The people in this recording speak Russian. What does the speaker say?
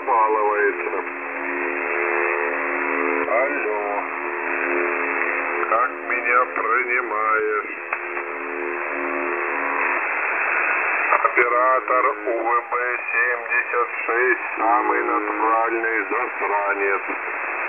балуется. Алло. Как меня принимаешь? Оператор УВБ-76, самый натуральный засранец.